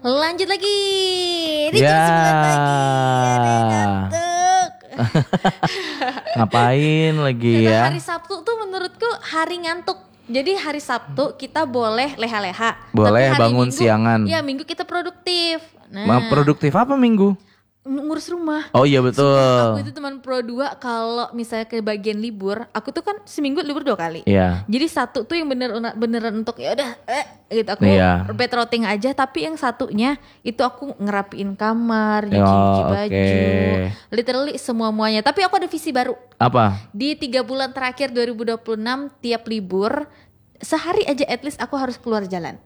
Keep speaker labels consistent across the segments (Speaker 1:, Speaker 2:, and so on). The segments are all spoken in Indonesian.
Speaker 1: Lanjut lagi. Ini
Speaker 2: Ya.
Speaker 1: jam 9 pagi. Ada yang ngantuk.
Speaker 2: Ngapain lagi ya?
Speaker 1: Hari Sabtu tuh menurutku hari ngantuk. Jadi hari Sabtu kita boleh leha-leha.
Speaker 2: Boleh
Speaker 1: Tapi hari
Speaker 2: bangun
Speaker 1: Minggu,
Speaker 2: siangan.
Speaker 1: Ya Minggu kita produktif.
Speaker 2: Produktif apa Minggu?
Speaker 1: Ngurus rumah.
Speaker 2: Oh iya betul.
Speaker 1: Sumpah, aku itu teman pro 2 kalau misalnya ke bagian libur, aku tuh kan seminggu libur 2 kali.
Speaker 2: Iya.
Speaker 1: Jadi satu tuh yang beneran untuk ya udah gitu aku
Speaker 2: Iya.
Speaker 1: bed rotting aja, tapi yang satunya itu aku ngerapiin kamar,
Speaker 2: Oh,
Speaker 1: nyuci baju,
Speaker 2: oke.
Speaker 1: literally semuanya. Tapi aku ada visi baru.
Speaker 2: Apa?
Speaker 1: Di 3 bulan terakhir 2026 tiap libur sehari aja at least aku harus keluar jalan.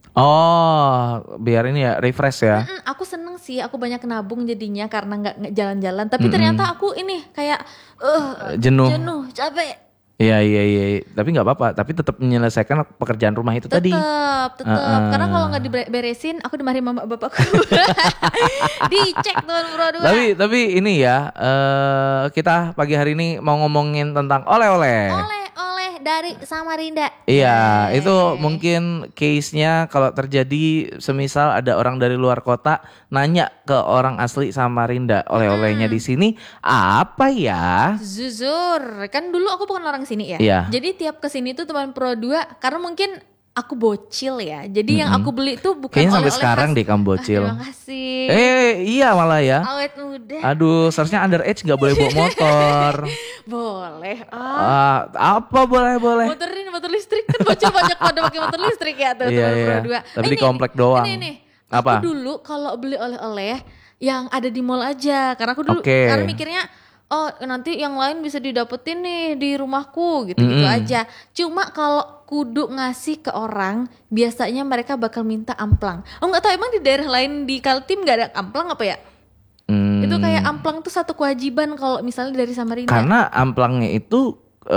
Speaker 2: Oh, biar ini ya refresh ya.
Speaker 1: Aku seneng sih, aku banyak nabung jadinya karena nggak jalan-jalan. Tapi ternyata aku ini kayak
Speaker 2: Jenuh.
Speaker 1: capek.
Speaker 2: Iya. Tapi nggak apa-apa. Tapi tetap menyelesaikan pekerjaan rumah itu tadi.
Speaker 1: Tetap. Karena kalau nggak diberesin, aku dimarahin mama bapakku. Dicek tuh Bro 2.
Speaker 2: Tapi ini ya, kita pagi hari ini mau ngomongin tentang oleh-oleh.
Speaker 1: Oleh dari Samarinda.
Speaker 2: Iya, itu mungkin case-nya kalau terjadi semisal ada orang dari luar kota nanya ke orang asli Samarinda, oleh-olehnya di sini apa ya?
Speaker 1: Zuzur, kan dulu aku bukan orang sini ya.
Speaker 2: Iya.
Speaker 1: Jadi tiap kesini tuh teman Pro 2 karena mungkin aku bocil ya. Jadi yang aku beli tuh bukan
Speaker 2: Kayaknya sampai
Speaker 1: oleh-oleh
Speaker 2: sekarang
Speaker 1: khas.
Speaker 2: deh kamu bocil.
Speaker 1: Terima kasih.
Speaker 2: Iya malah ya.
Speaker 1: Awet muda.
Speaker 2: Aduh, seharusnya underage nggak boleh bawa motor.
Speaker 1: Boleh.
Speaker 2: Apa boleh?
Speaker 1: Motor listrik kan bocil banyak pada pakai motor listrik ya tuh
Speaker 2: Iya.
Speaker 1: teman Pro 2.
Speaker 2: Tapi di komplek doang.
Speaker 1: Ini.
Speaker 2: Apa?
Speaker 1: Aku dulu kalau beli oleh-oleh yang ada di mall aja. Karena aku dulu
Speaker 2: Oke.
Speaker 1: karena mikirnya nanti yang lain bisa didapetin nih di rumahku gitu aja. Cuma kalau kudu ngasih ke orang, biasanya mereka bakal minta amplang. Nggak tahu emang di daerah lain di Kaltim nggak ada amplang apa ya? Itu kayak amplang tuh satu kewajiban kalau misalnya dari Samarinda.
Speaker 2: Karena amplangnya itu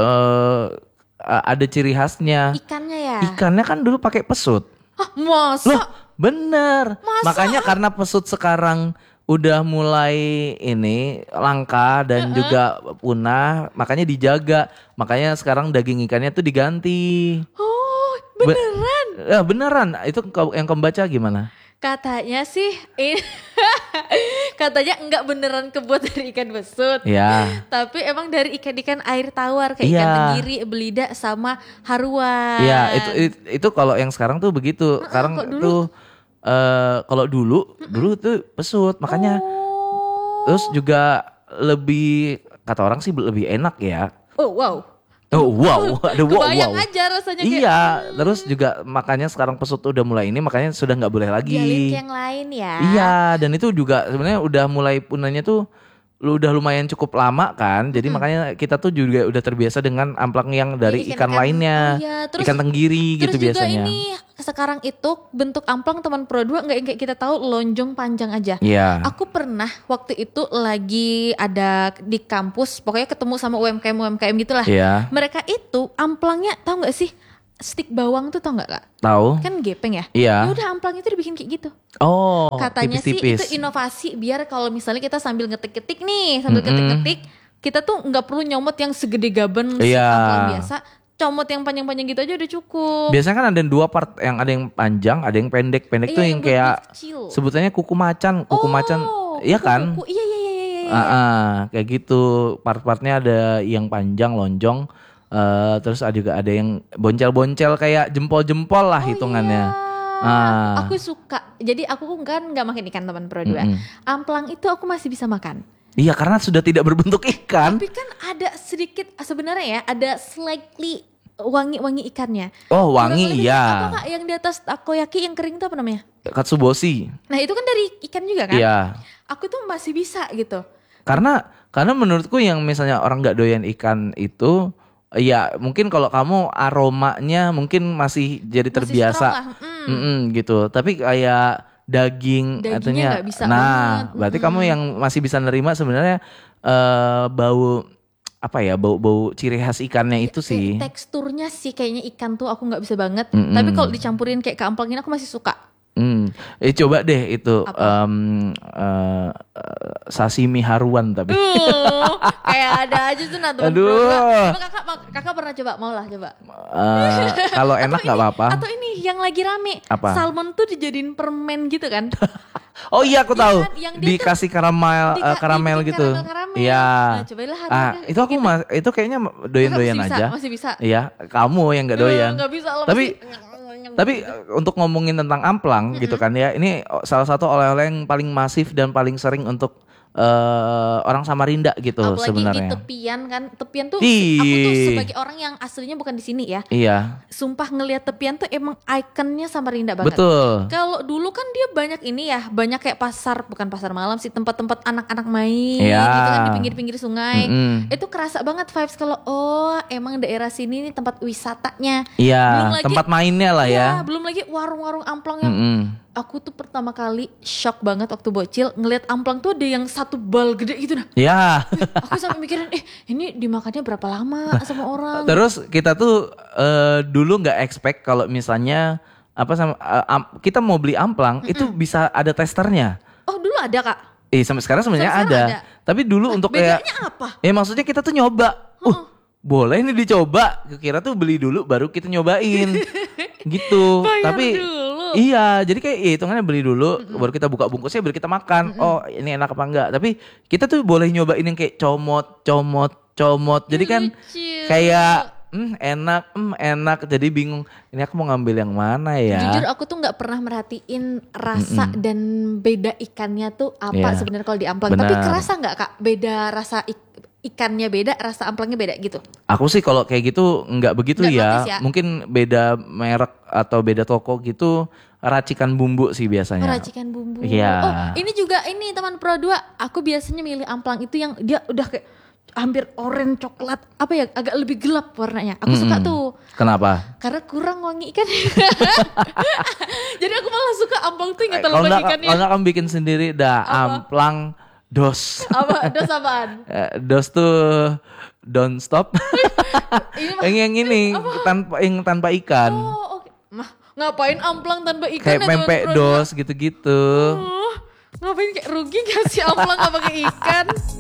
Speaker 2: ada ciri khasnya.
Speaker 1: Ikannya ya.
Speaker 2: Ikannya kan dulu pakai pesut.
Speaker 1: Masa?
Speaker 2: Loh, bener. Makanya karena pesut sekarang udah mulai ini langka dan juga punah, makanya dijaga. Makanya sekarang daging ikannya tuh diganti.
Speaker 1: Oh, beneran?
Speaker 2: Beneran. Itu yang kamu baca gimana?
Speaker 1: Katanya sih, katanya enggak beneran kebuat dari ikan besut.
Speaker 2: Ya.
Speaker 1: Tapi emang dari ikan-ikan air tawar kayak
Speaker 2: Iya.
Speaker 1: ikan tenggiri, belida sama haruan.
Speaker 2: Iya, itu kalau yang sekarang tuh begitu. Sekarang
Speaker 1: kok dulu?
Speaker 2: tuh kalau dulu tuh pesut, makanya terus juga lebih kata orang sih lebih enak ya.
Speaker 1: Oh wow.
Speaker 2: Oh wow, ada wow.
Speaker 1: Kebayang aja rasanya kayak.
Speaker 2: Iya, terus juga makanya sekarang pesut udah mulai ini, makanya sudah nggak boleh lagi.
Speaker 1: Dialih ke yang lain ya.
Speaker 2: Iya, dan itu juga sebenarnya udah mulai punahnya tuh udah lumayan cukup lama kan, jadi makanya kita tuh juga udah terbiasa dengan amplang yang dari ikan lainnya, ikan tenggiri gitu
Speaker 1: terus
Speaker 2: biasanya.
Speaker 1: Terus juga ini sekarang itu bentuk amplang teman Pro 2 nggak yang kayak kita tahu lonjong panjang aja.
Speaker 2: Iya.
Speaker 1: Aku pernah waktu itu lagi ada di kampus, pokoknya ketemu sama UMKM gitulah.
Speaker 2: Iya.
Speaker 1: Mereka itu amplangnya tahu nggak sih? Stik bawang tuh tau nggak Kak?
Speaker 2: Tahu?
Speaker 1: Kan gepeng ya?
Speaker 2: Iya.
Speaker 1: Ya udah amplang itu dibikin kayak gitu.
Speaker 2: Oh,
Speaker 1: Katanya
Speaker 2: tipis-tipis.
Speaker 1: sih itu inovasi biar kalau misalnya kita sambil ngetik-ketik nih, kita tuh nggak perlu nyomot yang segede gaban
Speaker 2: Iya.
Speaker 1: amplang biasa. Comot yang panjang-panjang gitu aja udah cukup.
Speaker 2: Biasanya kan ada dua part, yang ada yang panjang, ada yang pendek. Pendek tuh yang
Speaker 1: buat
Speaker 2: kayak
Speaker 1: kecil.
Speaker 2: sebutannya kuku macan, iya kan?
Speaker 1: Iya.
Speaker 2: Kayak gitu. Part-partnya ada yang panjang, lonjong, terus ada juga ada yang boncel-boncel kayak jempol-jempol lah hitungannya.
Speaker 1: Aku suka. Jadi aku kan nggak makan ikan teman Pro 2. Amplang itu aku masih bisa makan.
Speaker 2: Iya, karena sudah tidak berbentuk ikan.
Speaker 1: Tapi kan ada sedikit sebenarnya ya, ada slightly wangi ikannya.
Speaker 2: Oh, wangi iya.
Speaker 1: Apa Kak yang di atas takoyaki yang kering itu apa namanya?
Speaker 2: Katsuboshi.
Speaker 1: Nah itu kan dari ikan juga kan?
Speaker 2: Iya.
Speaker 1: Aku tuh masih bisa gitu.
Speaker 2: Karena menurutku yang misalnya orang nggak doyan ikan itu, ya mungkin kalau kamu aromanya mungkin masih jadi terbiasa.
Speaker 1: Masih strong lah.
Speaker 2: Gitu. Tapi kayak dagingnya
Speaker 1: nggak bisa banget.
Speaker 2: Berarti kamu yang masih bisa nerima sebenarnya bau apa ya, bau ciri khas ikannya itu sih.
Speaker 1: Teksturnya sih kayaknya ikan tuh aku nggak bisa banget. Tapi kalau dicampurin kayak ke amplangin aku masih suka.
Speaker 2: Coba deh itu sashimi haruan tapi.
Speaker 1: Kayak ada aja tuh nah teman
Speaker 2: Aduh.
Speaker 1: Kakak pernah coba, mau lah coba.
Speaker 2: Kalau enak nggak apa-apa.
Speaker 1: Atau ini yang lagi rame,
Speaker 2: Apa?
Speaker 1: salmon tuh dijadiin permen gitu kan?
Speaker 2: Oh iya aku tahu.
Speaker 1: Yang dia
Speaker 2: Dikasih karamel karamel
Speaker 1: dibikin
Speaker 2: gitu.
Speaker 1: karamel.
Speaker 2: Iya.
Speaker 1: Nah, cobalah hari
Speaker 2: Itu aku itu kayaknya doyan-doyan
Speaker 1: Kakak
Speaker 2: aja.
Speaker 1: masih bisa.
Speaker 2: Iya, kamu yang nggak doyan.
Speaker 1: Nggak bisa lah,
Speaker 2: Tapi untuk ngomongin tentang amplang gitu kan ya, ini salah satu oleh-oleh yang paling masif dan paling sering untuk orang Samarinda gitu
Speaker 1: apalagi
Speaker 2: sebenarnya.
Speaker 1: di tepian kan, tepian tuh
Speaker 2: Ih.
Speaker 1: aku tuh sebagai orang yang aslinya bukan di sini ya.
Speaker 2: Iya,
Speaker 1: Sumpah ngelihat tepian tuh emang ikonnya Samarinda banget.
Speaker 2: betul.
Speaker 1: Kalau dulu kan dia banyak ini ya, banyak kayak pasar, bukan pasar malam sih, tempat-tempat anak-anak main
Speaker 2: Iya.
Speaker 1: gitu kan di pinggir-pinggir sungai.
Speaker 2: Mm-mm.
Speaker 1: Itu kerasa banget vibes kalau emang daerah sini nih tempat wisatanya. Belum
Speaker 2: Iya,
Speaker 1: lagi-
Speaker 2: tempat mainnya lah ya.
Speaker 1: Belum lagi warung-warung amplang yang
Speaker 2: Mm-mm.
Speaker 1: aku tuh pertama kali shock banget waktu bocil ngelihat amplang tuh ada yang satu bal gede gitu nah.
Speaker 2: Ya.
Speaker 1: Aku sampai mikirin ini dimakannya berapa lama sama orang.
Speaker 2: Terus kita tuh dulu nggak expect kalau misalnya kita mau beli amplang itu bisa ada testernya.
Speaker 1: Oh dulu ada kak.
Speaker 2: Sampai sekarang sebenarnya
Speaker 1: Sampai
Speaker 2: ada.
Speaker 1: sekarang
Speaker 2: Tapi dulu untuk kayak
Speaker 1: Bedanya apa?
Speaker 2: maksudnya kita tuh nyoba. Boleh nih dicoba. Kira tuh beli dulu baru kita nyobain. Gitu.
Speaker 1: Bayar
Speaker 2: Tapi
Speaker 1: dulu.
Speaker 2: iya, jadi kayak hitungannya beli dulu baru kita buka bungkusnya baru kita makan. Oh, ini enak apa enggak? Tapi kita tuh boleh nyobain yang kayak comot. Jadi kan
Speaker 1: Lucu.
Speaker 2: kayak enak. Jadi bingung. Ini aku mau ngambil yang mana ya?
Speaker 1: Jujur aku tuh nggak pernah merhatiin rasa dan beda ikannya tuh apa
Speaker 2: Iya.
Speaker 1: sebenarnya kalau di amplang.
Speaker 2: Benar.
Speaker 1: Tapi kerasa nggak kak beda rasa ikannya beda, rasa amplangnya beda gitu?
Speaker 2: Aku sih kalau kayak gitu nggak begitu
Speaker 1: Nggak
Speaker 2: ya.
Speaker 1: notice ya?
Speaker 2: Mungkin beda merek atau beda toko gitu, racikan bumbu sih biasanya.
Speaker 1: Racikan bumbu.
Speaker 2: Iya.
Speaker 1: Oh ini juga ini teman Pro 2, aku biasanya milih amplang itu yang dia udah kayak hampir oranye coklat, apa ya, agak lebih gelap warnanya. Aku suka tuh.
Speaker 2: Kenapa?
Speaker 1: Karena kurang wangi ikan. Jadi aku malah suka amplang tuh yang terlalu
Speaker 2: Kalau
Speaker 1: banyak
Speaker 2: nggak
Speaker 1: ikannya.
Speaker 2: kalau nggak kamu bikin sendiri dah amplang dos.
Speaker 1: Apa? Dos apaan?
Speaker 2: Dos tuh don't stop.
Speaker 1: Ini mah
Speaker 2: yang ini tanpa ikan.
Speaker 1: oh oke. Mah ngapain amplang tanpa ikan
Speaker 2: Kayak
Speaker 1: ya, teman
Speaker 2: pempek
Speaker 1: Pro 2?
Speaker 2: dos gitu-gitu.
Speaker 1: Ngapain kayak rugi gak sih amplang gak pakai ikan?